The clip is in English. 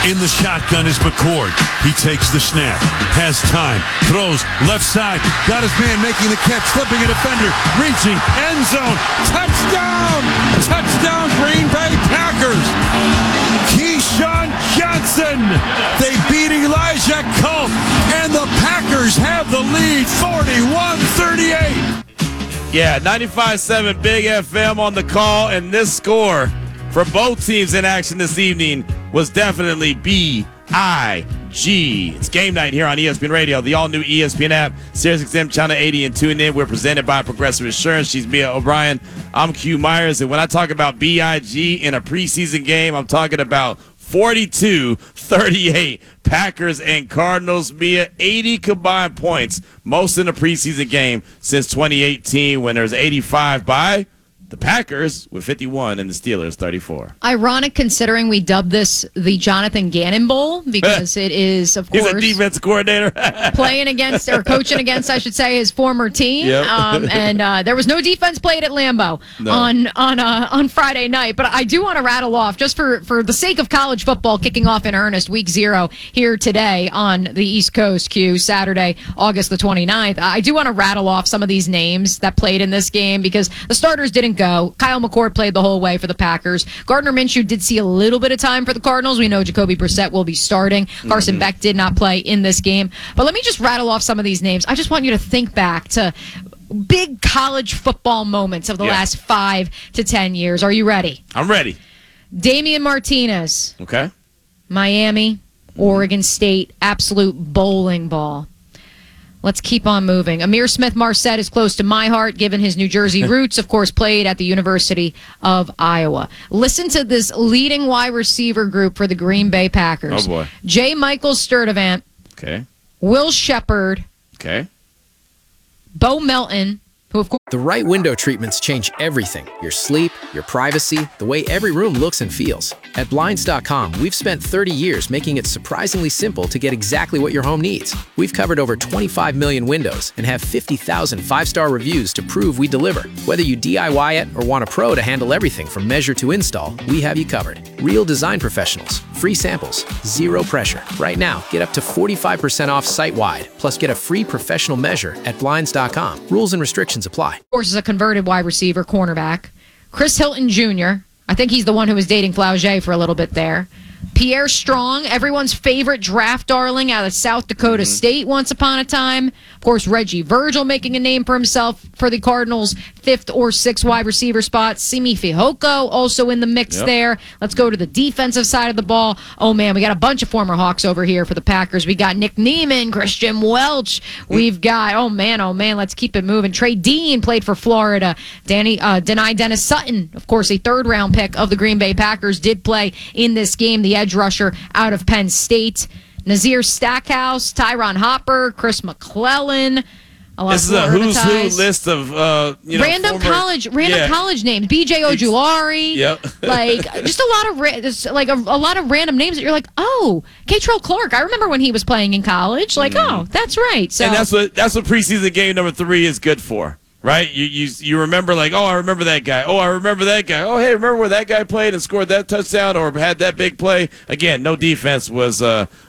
In the shotgun is McCord. He takes the snap, has time, throws left side, got his man making the catch, slipping a defender, reaching, end zone, touchdown! Touchdown, Green Bay Packers! Keyshawn Johnson! They beat Elijah Culp, and the Packers have the lead, 41-38. Yeah, 95.7 Big FM on the call, and this score for both teams in action this evening was definitely BIG. It's game night here on ESPN Radio, the all-new ESPN app, SiriusXM Channel 80 and tune in. We're presented by Progressive Insurance. She's Mia O'Brien. I'm Q Myers, and when I talk about BIG in a preseason game, I'm talking about 42-38 Packers and Cardinals. Mia, 80 combined points, most in a preseason game since 2018 when there's 85 by the Packers with 51 and the Steelers 34. Ironic considering we dubbed this the Jonathan Gannon Bowl because it is, of course, he's a defense coordinator playing against or coaching against, I should say, his former team. Yep. And there was no defense played at Lambeau on Friday night. But I do want to rattle off, just for the sake of college football kicking off in earnest, week 0 here today on the East Coast, Q, Saturday, August the 29th. I do want to rattle off some of these names that played in this game because the starters didn't go. Kyle McCord played the whole way for the Packers. Gardner Minshew did see a little bit of time for the Cardinals. We know Jacoby Brissett will be starting. Carson Beck did not play in this game. But let me just rattle off some of these names. I just want you to think back to big college football moments of the last 5 to 10 years. Are you ready? I'm ready. Damian Martinez. Okay. Miami, Oregon State, absolute bowling ball. Let's keep on moving. Amir Smith-Marset is close to my heart, given his New Jersey roots. Of course, played at the University of Iowa. Listen to this leading wide receiver group for the Green Bay Packers. Oh, boy. J. Michael Sturdivant. Okay. Will Shepard. Okay. Bo Melton, who, of course... The right window treatments change everything. Your sleep, your privacy, the way every room looks and feels. At Blinds.com, we've spent 30 years making it surprisingly simple to get exactly what your home needs. We've covered over 25 million windows and have 50,000 five-star reviews to prove we deliver. Whether you DIY it or want a pro to handle everything from measure to install, we have you covered. Real design professionals, free samples, zero pressure. Right now, get up to 45% off site-wide, plus get a free professional measure at Blinds.com. Rules and restrictions apply. Of course, is a converted wide receiver, cornerback. Chris Hilton Jr., I think he's the one who was dating Flaugier for a little bit there. Pierre Strong, everyone's favorite draft darling out of South Dakota State once upon a time. Of course, Reggie Virgil making a name for himself for the Cardinals' 5th or 6th wide receiver spot. Simi Fehoko also in the mix there. Let's go to the defensive side of the ball. Oh, man, we got a bunch of former Hawks over here for the Packers. We got Nick Neiman, Christian Welch. We've got, oh, man, let's keep it moving. Trey Dean played for Florida. Denai Dennis Sutton, of course, a 3rd-round pick of the Green Bay Packers, did play in this game. The edge rusher out of Penn State. Nazir Stackhouse, Tyron Hopper, Chris McClellan. This is a who's who list of random college names. BJ Ojulari. Yep. Just a lot of random names that you're like, oh, Catrell Clark. I remember when he was playing in college. Oh, that's right. So and that's what preseason game number 3 is good for. Right? You remember oh, I remember that guy. Oh, I remember that guy. Oh, hey, remember where that guy played and scored that touchdown or had that big play? Again, no defense was